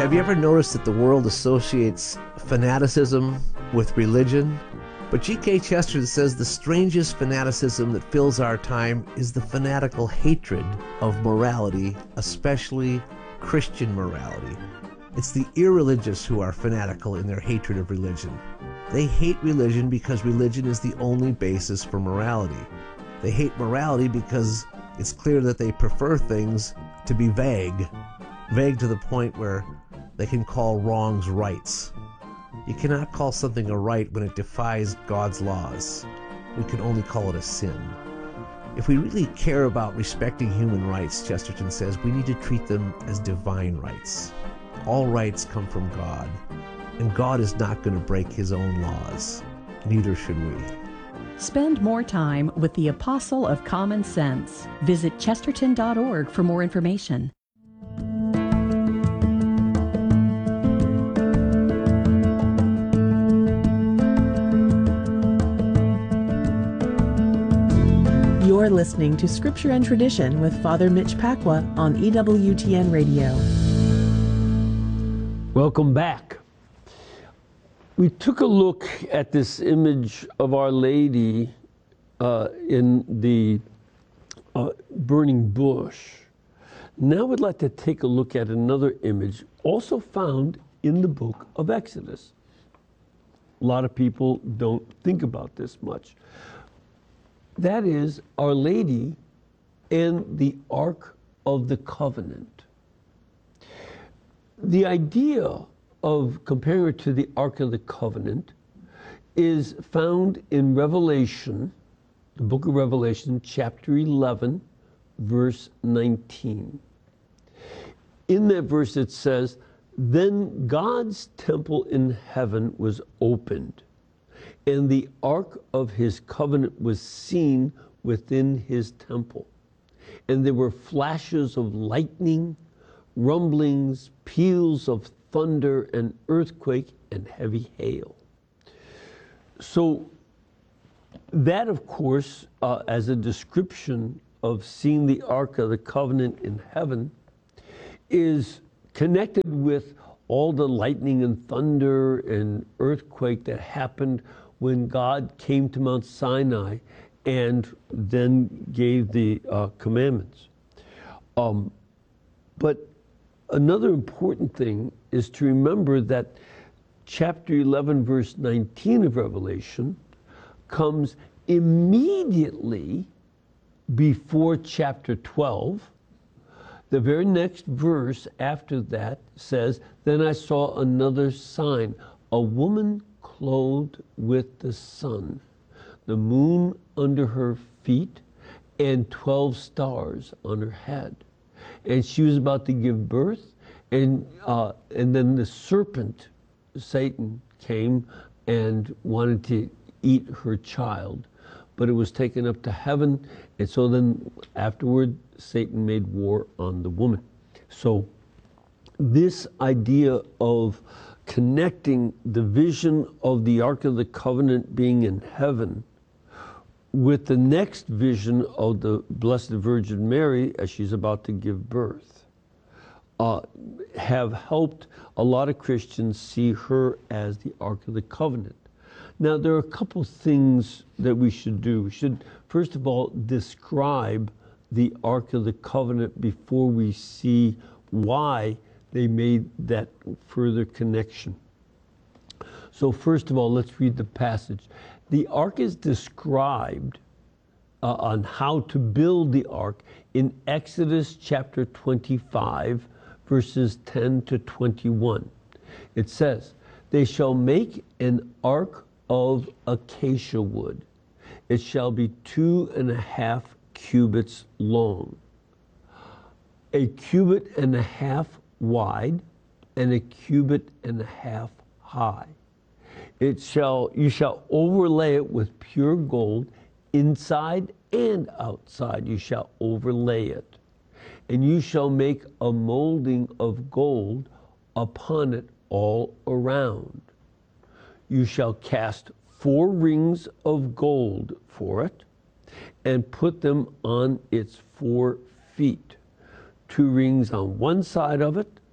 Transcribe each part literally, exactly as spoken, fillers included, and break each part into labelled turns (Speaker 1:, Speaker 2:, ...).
Speaker 1: Have you ever noticed that the world associates fanaticism with religion? But G K Chesterton says the strangest fanaticism that fills our time is the fanatical hatred of morality, especially Christian morality. It's the irreligious who are fanatical in their hatred of religion. They hate religion because religion is the only basis for morality. They hate morality because it's clear that they prefer things to be vague, vague to the point where they can call wrongs rights. You cannot call something a right when it defies God's laws. We can only call it a sin. If we really care about respecting human rights, Chesterton says, we need to treat them as divine rights. All rights come from God, and God is not going to break his own laws. Neither should we.
Speaker 2: Spend more time with the Apostle of Common Sense. Visit chesterton dot org for more information.
Speaker 3: You're listening to Scripture and Tradition with Father Mitch Pacwa on E W T N Radio.
Speaker 4: Welcome back. We took a look at this image of Our Lady uh, in the uh, burning bush. Now we'd like to take a look at another image also found in the book of Exodus. A lot of people don't think about this much. That is Our Lady and the Ark of the Covenant. The idea of comparing it to the Ark of the Covenant is found in Revelation, the book of Revelation, chapter eleven, verse nineteen. In that verse it says, "Then God's temple in heaven was opened, and the ark of his covenant was seen within his temple. And there were flashes of lightning, rumblings, peals of thunder, and earthquake, and heavy hail." So that, of course, uh, as a description of seeing the Ark of the Covenant in heaven, is connected with all the lightning and thunder and earthquake that happened when God came to Mount Sinai and then gave the uh, commandments. Um, but another important thing is to remember that chapter eleven, verse nineteen of Revelation comes immediately before chapter twelve. The very next verse after that says, "Then I saw another sign, a woman clothed with the sun, the moon under her feet, and twelve stars on her head. And she was about to give birth, and uh, and then the serpent, Satan, came and wanted to eat her child, but it was taken up to heaven, and so then afterward, Satan made war on the woman." So this idea of connecting the vision of the Ark of the Covenant being in heaven with the next vision of the Blessed Virgin Mary as she's about to give birth uh, have helped a lot of Christians see her as the Ark of the Covenant. Now, there are a couple things that we should do. We should, first of all, describe the Ark of the Covenant before we see why they made that further connection. So first of all, let's read the passage. The ark is described uh, on how to build the ark in Exodus chapter twenty-five, verses ten to twenty-one. It says, "They shall make an ark of acacia wood. It shall be two and a half cubits long, a cubit and a half wide, and a cubit and a half high. It shall you shall overlay it with pure gold, inside and outside you shall overlay it. And you shall make a molding of gold upon it all around. You shall cast four rings of gold for it, and put them on its four feet, two rings on one side of it,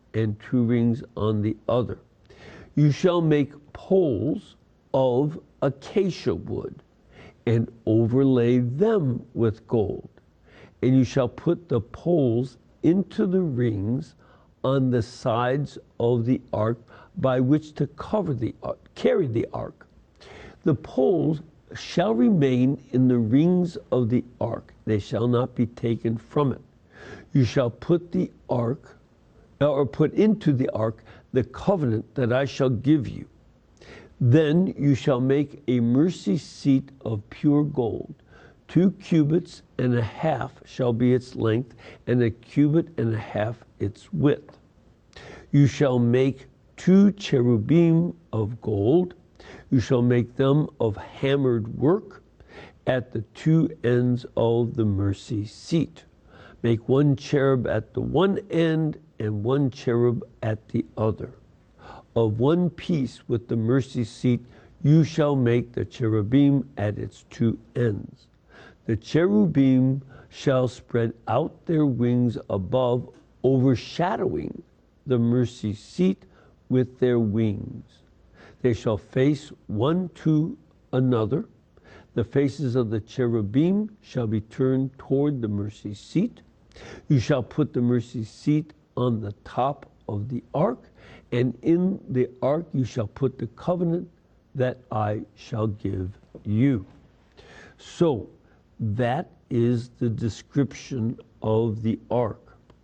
Speaker 4: and two rings on the other. You shall make poles of acacia wood, and overlay them with gold. And you shall put the poles into the rings on the sides of the ark by which to cover the ark, carry the ark. The poles shall remain in the rings of the ark. They shall not be taken from it. You shall put the ark, or put into the ark, the covenant that I shall give you. Then you shall make a mercy seat of pure gold. Two cubits and a half shall be its length, and a cubit and a half its width. You shall make two cherubim of gold. You shall make them of hammered work at the two ends of the mercy seat. Make one cherub at the one end and one cherub at the other. Of one piece with the mercy seat, you shall make the cherubim at its two ends. The cherubim shall spread out their wings above, overshadowing the mercy seat with their wings. They shall face one to another. The faces of the cherubim shall be turned toward the mercy seat. You shall put the mercy seat on the top of the ark, and in the ark you shall put the covenant that I shall give you. So that is the description of the ark.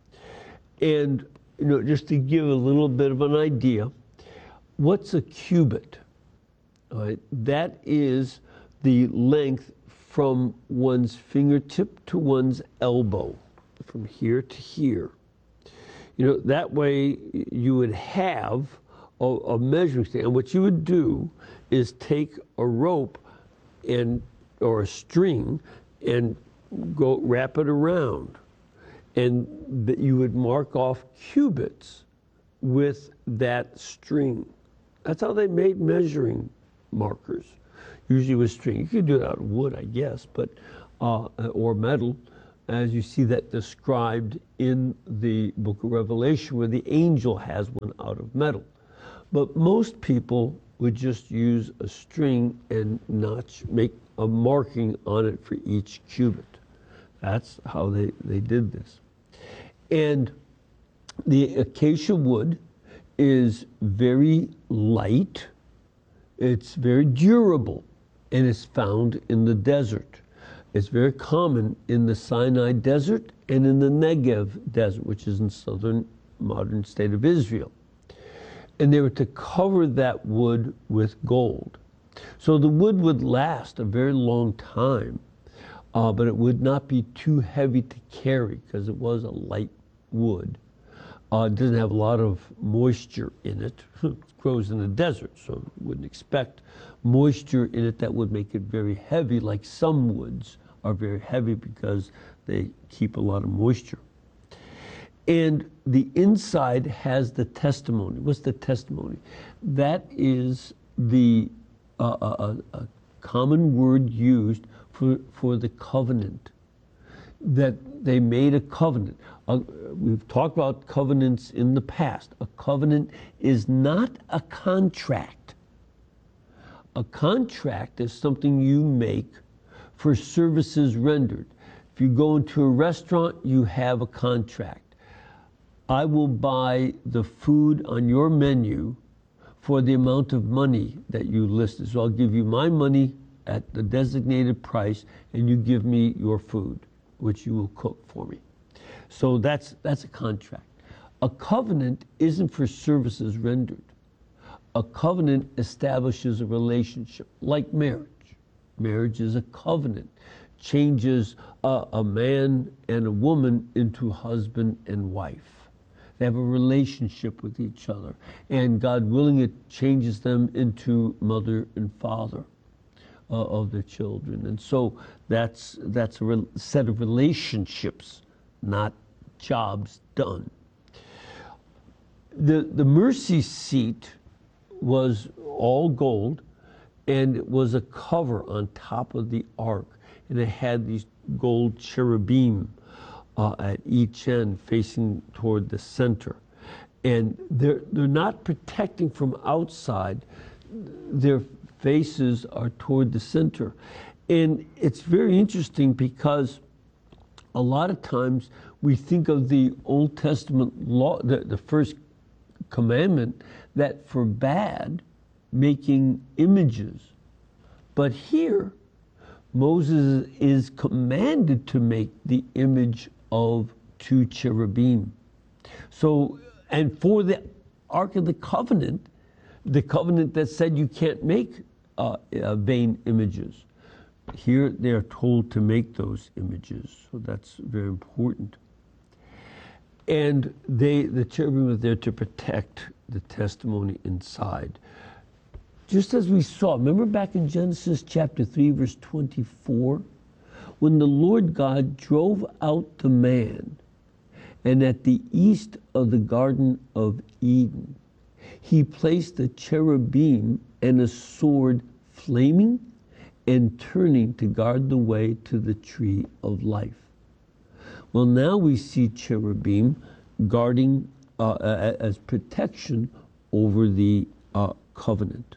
Speaker 4: And you know, just to give a little bit of an idea, what's a cubit? All right, that is the length from one's fingertip to one's elbow, from here to here. You know, that way you would have a, a measuring stick. And what you would do is take a rope and or a string and go wrap it around. And that you would mark off cubits with that string. That's how they made measuring markers, usually with string. You could do it out of wood, I guess, but uh, or metal, as you see that described in the book of Revelation, where the angel has one out of metal. But most people would just use a string and notch, make a marking on it for each cubit. That's how they, they did this. And the acacia wood is very light, it's very durable, and it's found in the desert. It's very common in the Sinai desert and in the Negev desert, which is in southern modern state of Israel. And they were to cover that wood with gold. So the wood would last a very long time, uh, but it would not be too heavy to carry because it was a light wood. Uh, it doesn't have a lot of moisture in it. It grows in the desert, so you wouldn't expect moisture in it that would make it very heavy, like some woods are very heavy because they keep a lot of moisture. And the inside has the testimony. What's the testimony? That is the uh, a, a common word used for, for the covenant, that they made a covenant. Uh, we've talked about covenants in the past. A covenant is not a contract. A contract is something you make for services rendered. If you go into a restaurant, you have a contract. I will buy the food on your menu for the amount of money that you listed. So I'll give you my money at the designated price, and you give me your food, which you will cook for me. So that's that's a contract. A covenant isn't for services rendered. A covenant establishes a relationship, like marriage. Marriage is a covenant, changes a, a man and a woman into husband and wife. They have a relationship with each other, and God willing, it changes them into mother and father uh, of their children. And so that's that's a re- set of relationships, not jobs done. The the mercy seat was all gold, and it was a cover on top of the ark, and it had these gold cherubim uh, at each end facing toward the center. And they're, they're not protecting from outside. Their faces are toward the center. And it's very interesting because a lot of times we think of the Old Testament law, the, the first commandment, that forbade making images. But here, Moses is commanded to make the image of two cherubim. So, and for the Ark of the Covenant, the covenant that said you can't make uh, uh, vain images, here they are told to make those images. So that's very important. And they, the cherubim are there to protect the testimony inside. Just as we saw, remember back in Genesis chapter three, verse twenty-four, when the Lord God drove out the man, and at the east of the Garden of Eden, he placed the cherubim and a sword flaming and turning to guard the way to the tree of life. Well, now we see cherubim guarding uh, as protection over the uh, covenant.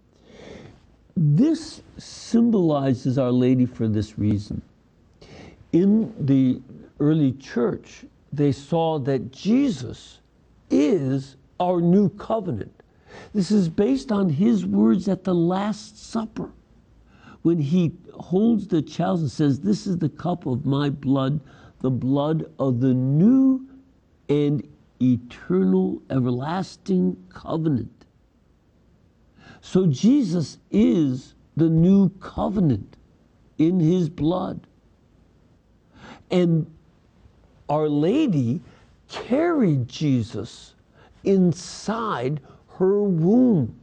Speaker 4: This symbolizes Our Lady for this reason. In the early church, they saw that Jesus is our new covenant. This is based on his words at the Last Supper, when he holds the chalice and says, "This is the cup of my blood, the blood of the new and eternal everlasting covenant." So Jesus is the new covenant in his blood. And Our Lady carried Jesus inside her womb.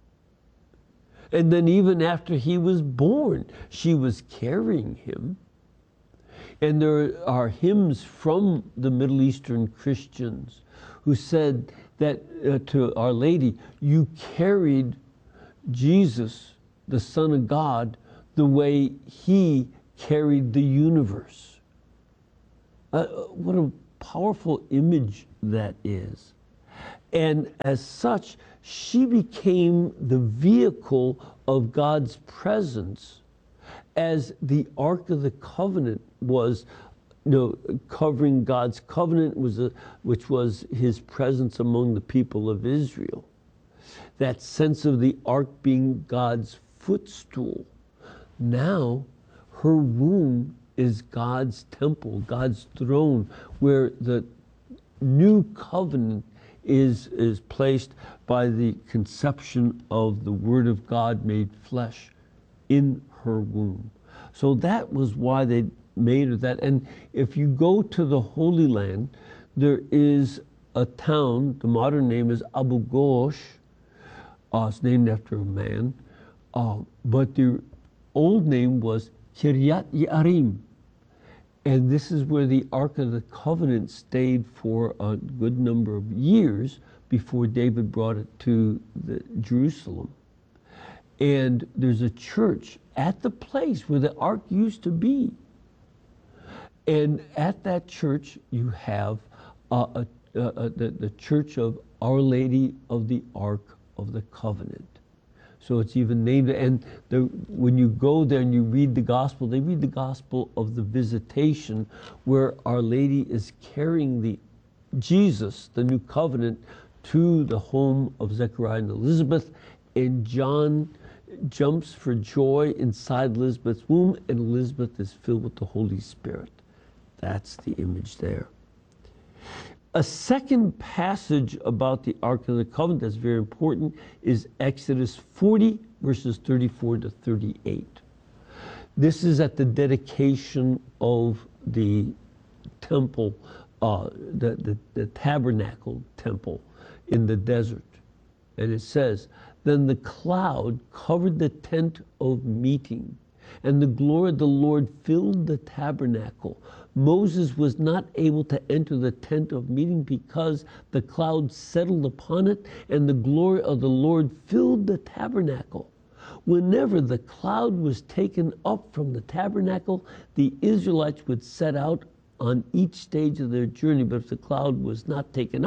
Speaker 4: And then even after he was born, she was carrying him. And there are hymns from the Middle Eastern Christians who said that uh, to Our Lady, "You carried Jesus, the Son of God, the way he carried the universe." Uh, what a powerful image that is. And as such, she became the vehicle of God's presence, as the Ark of the Covenant was, you know, covering God's covenant, was a, which was his presence among the people of Israel. That sense of the Ark being God's footstool. Now, her womb is God's temple, God's throne, where the new covenant is, is placed by the conception of the Word of God made flesh in her womb. So that was why they made her that. And if you go to the Holy Land, there is a town, the modern name is Abu Ghosh. Uh, it's named after a man. Uh, but the old name was Kiryat Yearim. And this is where the Ark of the Covenant stayed for a good number of years before David brought it to the, Jerusalem. And there's a church at the place where the Ark used to be. And at that church, you have uh, a, a, a, the, the Church of Our Lady of the Ark of the Covenant. So it's even named, and the, when you go there and you read the gospel, they read the gospel of the visitation, where Our Lady is carrying the Jesus, the new covenant, to the home of Zechariah and Elizabeth, and John jumps for joy inside Elizabeth's womb, and Elizabeth is filled with the Holy Spirit. That's the image there. A second passage about the Ark of the Covenant that's very important is Exodus forty, verses thirty-four to thirty-eight. This is at the dedication of the temple, uh, the, the, the tabernacle temple in the desert. And it says, "Then the cloud covered the tent of meeting, and the glory of the Lord filled the tabernacle. Moses was not able to enter the tent of meeting because the cloud settled upon it, and the glory of the Lord filled the tabernacle. Whenever the cloud was taken up from the tabernacle, the Israelites would set out on each stage of their journey. But if the cloud was not taken up,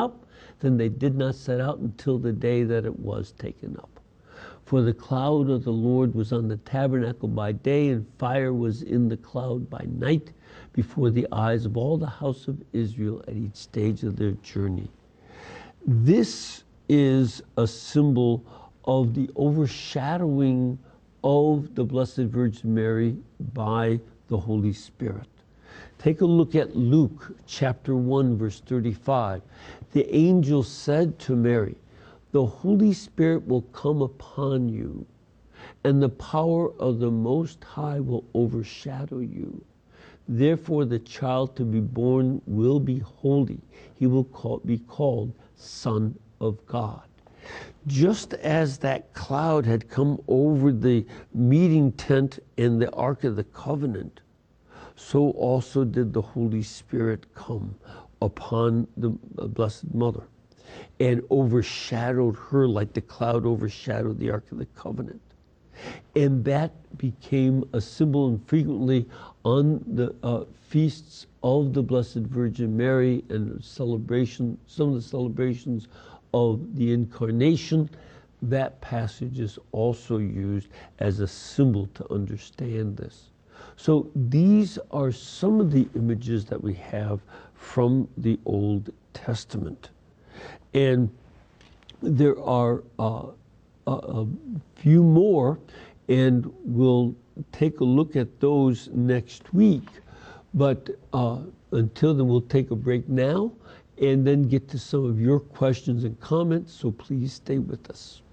Speaker 4: Then they did not set out until the day that it was taken up. For the cloud of the Lord was on the tabernacle by day, and fire was in the cloud by night, before the eyes of all the house of Israel at each stage of their journey. This is a symbol of the overshadowing of the Blessed Virgin Mary by the Holy Spirit. Take a look at Luke chapter one, verse thirty-five. The angel said to Mary, "The Holy Spirit will come upon you, and the power of the Most High will overshadow you. Therefore the child to be born will be holy. He will call, be called Son of God." Just as that cloud had come over the meeting tent in the Ark of the Covenant, so also did the Holy Spirit come upon the Blessed Mother and overshadowed her like the cloud overshadowed the Ark of the Covenant. And that became a symbol, and frequently on the uh, feasts of the Blessed Virgin Mary and celebration, some of the celebrations of the Incarnation, that passage is also used as a symbol to understand this. So these are some of the images that we have from the Old Testament. And there are uh, a, a few more, and we'll take a look at those next week. But uh, until then, we'll take a break now and then get to some of your questions and comments, so please stay with us.